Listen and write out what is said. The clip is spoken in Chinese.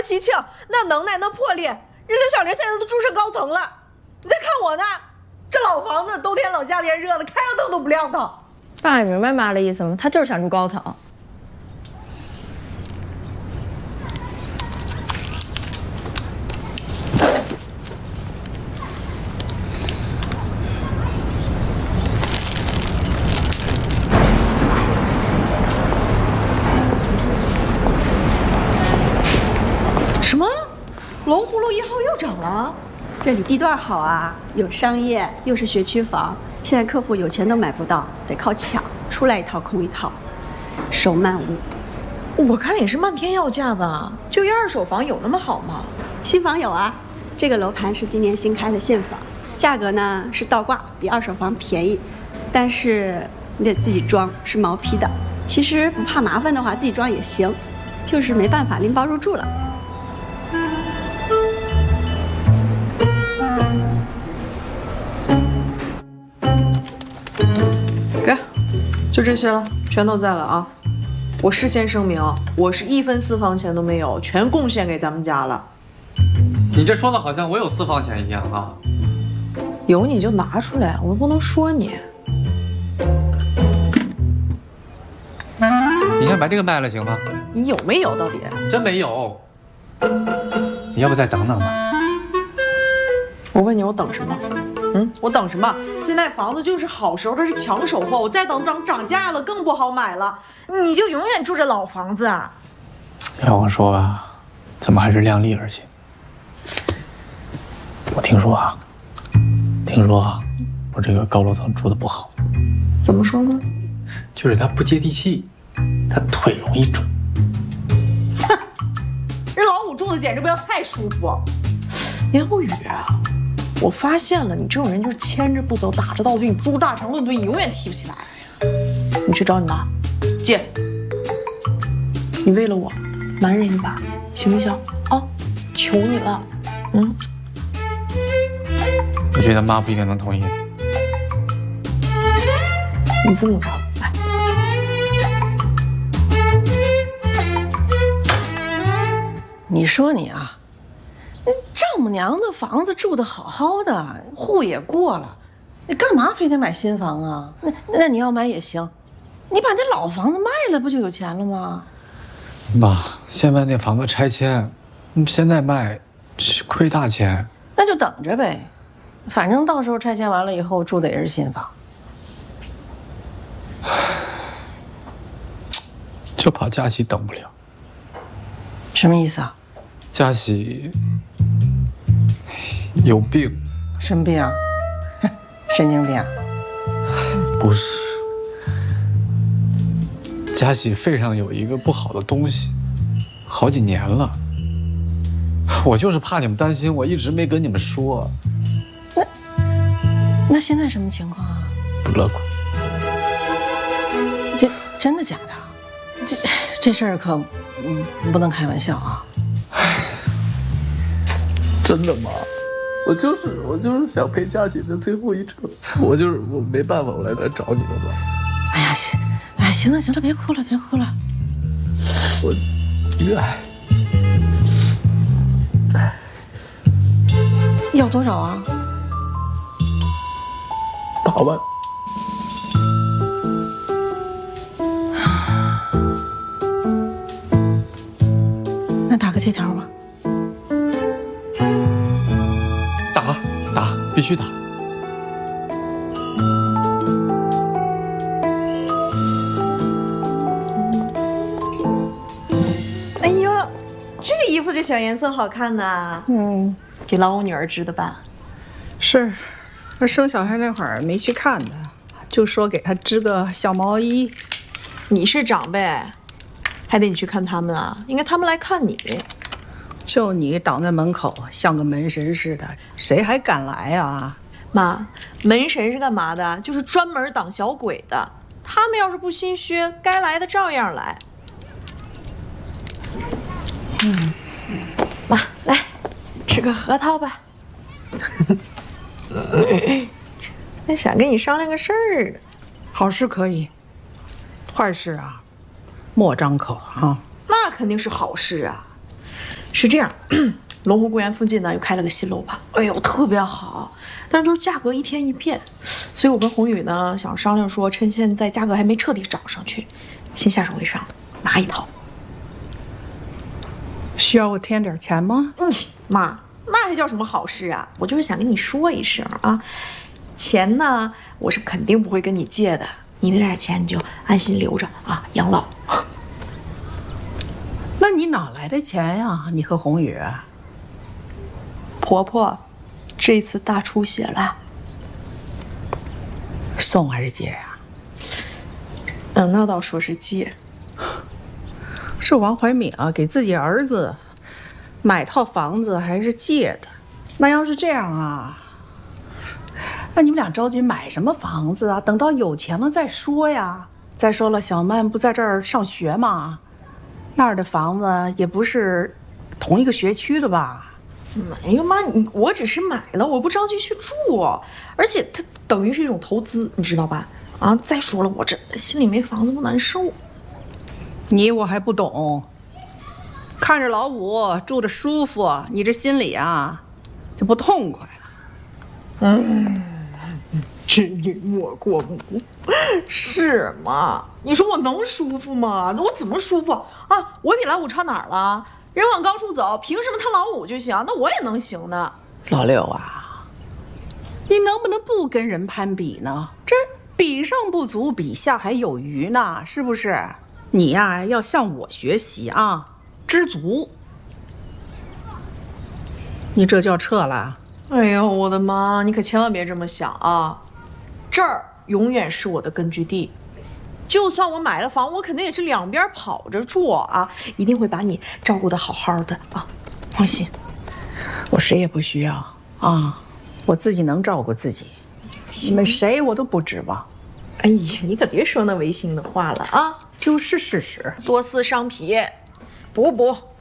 其庆，那能耐那魄力，人刘小玲现在都住上高层了。你再看我呢，这老房子冬天冷夏天热的，开个灯都不亮堂。 爸，你明白妈的意思吗？他就是想住高层。 什么？龙葫芦1号又涨了？ 这里地段好啊，有商业，又是学区房。现在客户有钱都买不到，得靠抢，出来一套空一套，手慢无。 我看也是漫天要价吧？就一二手房有那么好吗？ 新房有啊，这个楼盘是今年新开的现房，价格呢是倒挂，比二手房便宜，但是你得自己装，是毛坯的。其实不怕麻烦的话，自己装也行，就是没办法拎包入住了。 给，就这些了，全都在了啊！我事先声明，我是1分私房钱都没有，全贡献给咱们家了。 你这说的好像我有私房钱一样啊！ 有你就拿出来，我不能说你。 你先把这个卖了行吗？ 你有没有到底？ 真没有。你要不再等等吧？ 我问你，我等什么？我等什么？现在房子就是好时候，它是抢手货，再等涨价了更不好买了。你就永远住着老房子啊？ 要我说吧，咱们还是量力而行。我听说我这个高楼层住的不好。 怎么说呢？ 就是它不接地气，它腿容易肿。 哼，这老五住的简直不要太舒服。言无语啊！我发现了，你这种人就是牵着不走，打着倒退，你不住大长论顿，你永远提不起来。你去找你妈借，你为了我男人一把，行不行啊？求你了。 我觉得妈不一定能同意。 你这么着，来。 你说你啊，丈母娘的房子住得好好的，户也过了，你干嘛非得买新房啊？那你要买也行，你把那老房子卖了，不就有钱了吗？ 妈，现在那房子拆迁，现在卖亏大钱。 那就等着呗，反正到时候拆迁完了以后住的也是新房。 就怕佳琪等不了。 什么意思啊？ 佳琪有病。 什么病啊？神经病啊？ 不是，佳琪肺上有一个不好的东西，好几年了。我就是怕你们担心，我一直没跟你们说。 那现在什么情况啊？ 不乐观。 这真的假的？这事儿可不能开玩笑啊！ 真的吗？我就是想陪佳琪的最后一程，我没办法，我来找你们吧。 行了，别哭了， 我要多少啊 ？8万。 那打个借条吧。 打，必须打。 哎呦，这个衣服这小颜色好看呐！给老五女儿织的吧？ 是，她生小孩那会儿没去看她，就说给她织个小毛衣。 你是长辈，还得你去看他们啊？应该他们来看你。 就你挡在门口，像个门神似的，谁还敢来啊？ 妈，门神是干嘛的？就是专门挡小鬼的。他们要是不心虚，该来的照样来。妈，来吃个核桃吧。还想跟你商量个事儿呢。 好事可以，坏事啊，莫张口啊。 那肯定是好事啊。 是这样，龙湖公园附近呢又开了个新楼盘，哎呦特别好，但是就是价格一天一变，所以我跟宏宇呢想商量说，趁现在价格还没彻底涨上去，先下手为上，拿一套。 需要我添点钱吗？ 妈，那还叫什么好事啊？我就是想跟你说一声啊，钱呢我是肯定不会跟你借的，你那点钱你就安心留着啊，养老。 那你哪来的钱呀？你和宏宇？ 婆婆，这次大出血了， 送还是借呀？ 那倒说是借。 是王怀敏啊，给自己儿子买套房子还是借的？那要是这样啊，那你们俩着急买什么房子啊？等到有钱了再说呀。再说了，小曼不在这儿上学吗？那儿的房子也不是同一个学区的吧？ 哎呀妈，我只是买了，我不着急去住，而且它等于是一种投资，你知道吧？啊，再说了，我这心里没房子不难受。 你我还不懂，看着老五住的舒服，你这心里啊就不痛快了。 织女莫过目，是吗？你说我能舒服吗？我怎么舒服啊？我比老五差哪儿了？人往高处走，凭什么他老五就行？那我也能行呢。 老六啊，你能不能不跟人攀比呢？这比上不足，比下还有余呢，是不是？你呀，要向我学习啊，知足。你这就要撤了？ 哎呦，我的妈！你可千万别这么想啊！这儿永远是我的根据地，就算我买了房，我肯定也是两边跑着住啊，一定会把你照顾得好好的啊，放心。 我谁也不需要啊，我自己能照顾自己，你们谁我都不指望。 哎呀，你可别说那违心的话了啊！ 就是事实， 多思伤脾，补补。